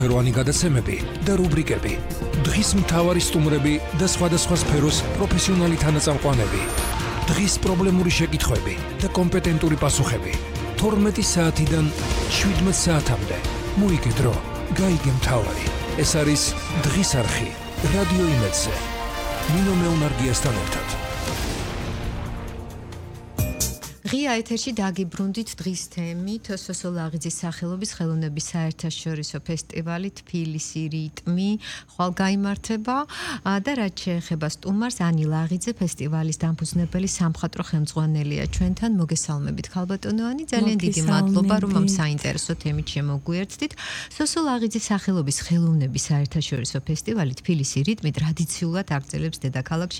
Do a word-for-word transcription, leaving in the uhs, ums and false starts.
ერვანი გადაცემები და რუბრიკები, დღის მთავარი სტუმრები და სხვადასხვა სფეროს პროფესიონალი თანაწამყვანები, დღის პრობლემური შეკითხვები და კომპეტენტური პასუხები. თორმეტი საათიდან შვიდმეტ საათამდე. მოიგე დრო, გაიგე მთავარი. ეს არის დღის არხი, რადიო იმედზე. ნინო მეუნარგიასთან ერთად. ღია ეთერში დაგიბრუნდით დღის თემით სოსო ლაღიძის სახელობის ხელოვნების საერთაშორისო ფესტივალი თბილისი რიტმი ხვალ გაიმართება და რაც შეეხება სტუმარს ანი ლაღიძე ფესტივალის დამფუძნებელი სამხატვრო ხელმძღვანელია ჩვენთან მოგესალმებით ქალბატონო ანი ძალიან დიდი მადლობა რომ ამ საინტერესო თემით შემოგვიერთდით სოსო ლაღიძის სახელობის ხელოვნების საერთაშორისო ფესტივალი თბილისი რიტმი ტრადიციულად აგრძელებს დედაქალაქში